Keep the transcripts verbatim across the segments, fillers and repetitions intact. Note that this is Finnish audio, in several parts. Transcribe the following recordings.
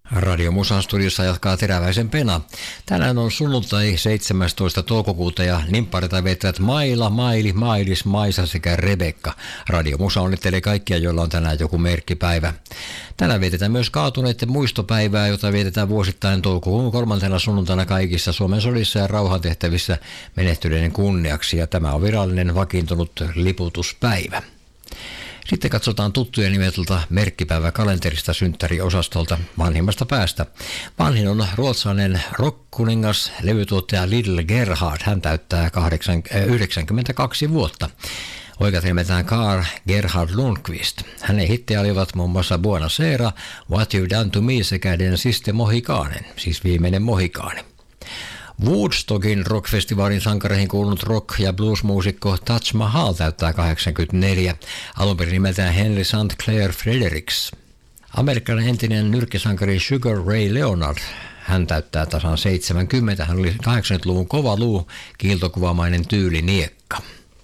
Radio Musan studiossa jatkaa Teräväisen Pena. Tänään on sunnuntai seitsemästoista toukokuuta ja nimppareita vetävät Maila, Maili, Mailis, Maisa sekä Rebekka. Radio Musa onnittelee kaikkia, joilla on tänään joku merkkipäivä. Tänään vietetään myös kaatuneiden muistopäivää, jota vietetään vuosittain toukokuun kolmantena sunnuntaina kaikissa Suomen sodissa ja rauhantehtävissä menehtyneiden kunniaksi. Ja tämä on virallinen vakiintunut liputuspäivä. Sitten katsotaan tuttujen nimetulta merkkipäiväkalenterista synttäriosastolta vanhimmasta päästä. Vanhin on ruotsalainen rockkuningas, levytuottaja Little Gerhard. Hän täyttää yhdeksänkymmentäkaksi vuotta. Oikeat nimetään Carl Gerhard Lundqvist. Hänen hittejä olivat muun muassa Buona Sera, What You Done To Me sekä Den Siste Mohikanen, siis viimeinen mohikaani. Woodstockin rockfestivaalin sankareihin kuulunut rock- ja bluesmuusikko Taj Mahal täyttää kahdeksankymmentäneljä, alun perin nimeltään Henry Saint Clair Fredericks. Amerikkalainen entinen nyrkkisankari Sugar Ray Leonard, hän täyttää tasan seitsemänkymmentä, hän oli kahdeksankymmentäluvun kova luu, kiiltokuvamainen tyyliniekka.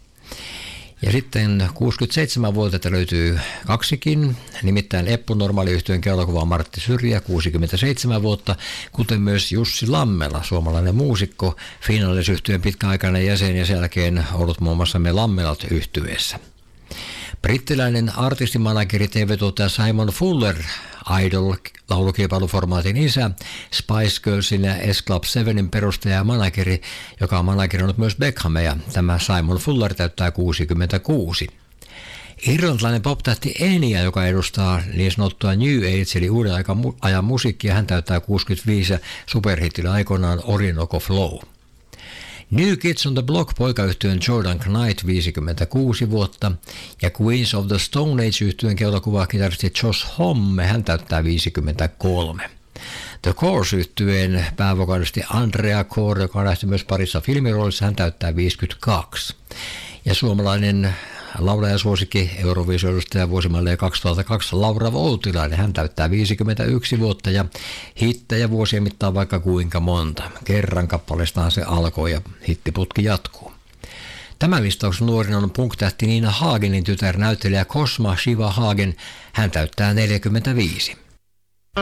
Ja sitten kuusikymmentäseitsemän-vuotiaita löytyy kaksikin, nimittäin Eppu Normaali-yhtyeen keulakuva Martti Syrjä, kuusikymmentäseitsemän vuotta, kuten myös Jussi Lammela, suomalainen muusikko, Finlandes-yhtyeen pitkäaikainen jäsen ja sen jälkeen ollut muun muassa me Lammelat -yhtyeessä. Brittiläinen artistimanageri T V-tuottaja Simon Fuller, Idol-laulukilpailuformaatin isä, Spice Girlsin ja S Club seitsemän perustaja ja manageri, joka on manageroinut myös Beckhamia. Tämä Simon Fuller täyttää kuusikymmentäkuusi. Irlantilainen pop-tähti Enya, joka edustaa niin sanottua New Age eli uuden ajan musiikkia, hän täyttää kuusikymmentäviisi ja superhittillä aikoinaan Orinoco Flow. New Kids on the Block -poikayhtyön Jordan Knight viisikymmentäkuusi vuotta ja Queens of the Stone Age -yhtyeen keulakuva-kitaristi Josh Homme, hän täyttää viisikymmentäkolme. The Course-yhtyeen päävokalisti Andrea Corr, joka on nähty myös parissa filmiroolissa, hän täyttää viisikymmentäkaksi. Ja suomalainen laulajasuosikki Euroviisu-edustaja vuosimallia kaksituhattakaksi Laura Voutilainen, hän täyttää viisikymmentäyksi vuotta ja hittejä vuosien mittaan vaikka kuinka monta. Kerran kappaleestaan se alkoi ja hittiputki jatkuu. Tämän listauksen nuorin on punk-tähti Nina Hagenin tytär näyttelijä Cosma Shiva Hagen, hän täyttää neljäkymmentäviisi.